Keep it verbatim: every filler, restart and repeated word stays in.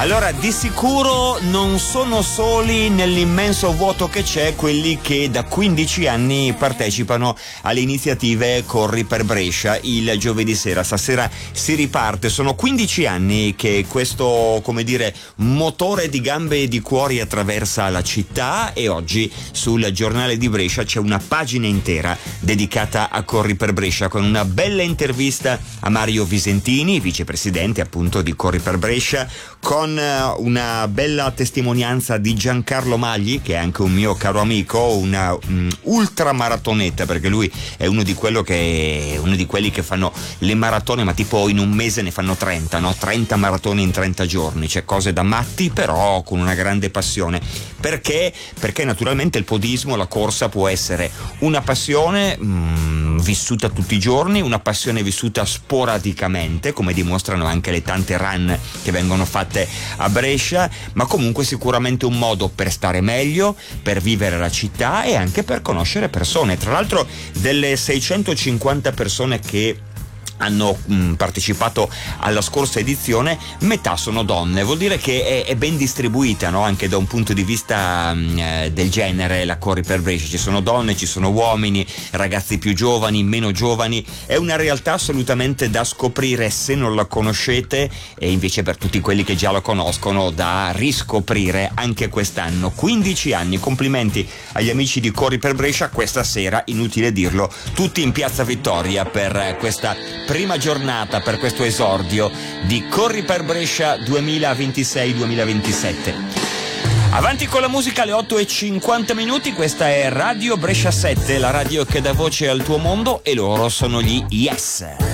Allora, di sicuro non sono soli nell'immenso vuoto che c'è quelli che da quindici anni partecipano alle iniziative Corri per Brescia il giovedì sera. Stasera si riparte, sono quindici anni che questo, come dire, motore di gambe e di cuori attraversa la città, e oggi sul giornale di Brescia c'è una pagina intera dedicata a Corri per Brescia, con una bella intervista a Mario Visentini, vicepresidente appunto di Corri per Brescia, con una bella testimonianza di Giancarlo Magli, che è anche un mio caro amico, una um, ultramaratonetta, perché lui è uno di quello che uno di quelli che fanno le maratone, ma tipo in un mese ne fanno trenta, no? trenta maratone in trenta giorni, cioè cose da matti, però con una grande passione. Perché? Perché naturalmente il podismo, la corsa, può essere una passione mm, vissuta tutti i giorni, una passione vissuta sporadicamente, come dimostrano anche le tante run che vengono fatte a Brescia, ma comunque sicuramente un modo per stare meglio, per vivere la città e anche per conoscere persone. Tra l'altro, delle seicentocinquanta persone che hanno mh, partecipato alla scorsa edizione, metà sono donne. Vuol dire che è, è ben distribuita, no? Anche da un punto di vista mh, del genere la Corri per Brescia. Ci sono donne, ci sono uomini, ragazzi più giovani, meno giovani. È una realtà assolutamente da scoprire se non la conoscete, e invece per tutti quelli che già la conoscono da riscoprire anche quest'anno. quindici anni, complimenti agli amici di Corri per Brescia. Questa sera, inutile dirlo, tutti in Piazza Vittoria per questa prima giornata, per questo esordio di Corri per Brescia duemilaventisei duemilaventisette. Avanti con la musica alle otto e cinquanta minuti. Questa è Radio Brescia sette, la radio che dà voce al tuo mondo, e loro sono gli Yes.